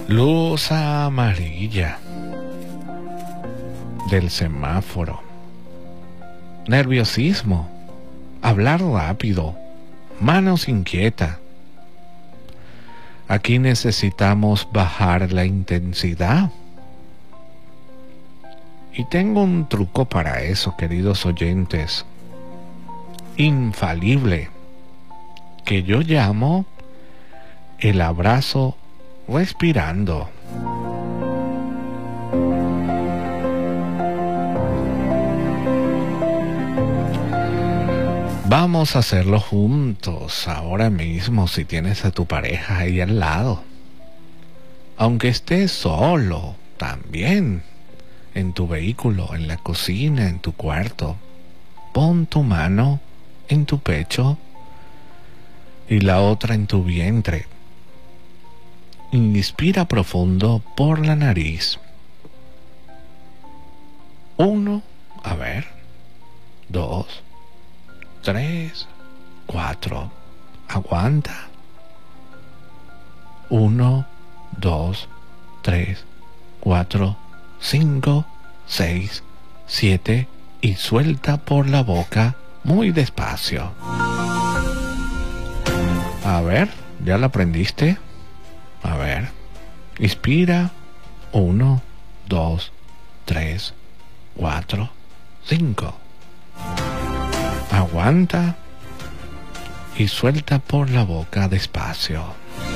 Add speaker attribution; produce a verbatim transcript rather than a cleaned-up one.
Speaker 1: Luz amarilla del semáforo. Nerviosismo. Hablar rápido. Manos inquietas. Aquí necesitamos bajar la intensidad. Y tengo un truco para eso, queridos oyentes. Infalible. Que yo llamo el abrazo respirando. Vamos a hacerlo juntos ahora mismo si tienes a tu pareja ahí al lado. Aunque estés solo, también. En tu vehículo, en la cocina, en tu cuarto. Pon tu mano en tu pecho y la otra en tu vientre. Inspira profundo por la nariz. Uno, a ver. Dos, tres, cuatro. Aguanta. Uno, dos, tres, cuatro, cinco, seis, siete y suelta por la boca muy despacio. A ver, ¿ya la aprendiste? A ver, inspira. Uno, dos, tres, cuatro, cinco. Aguanta y suelta por la boca despacio.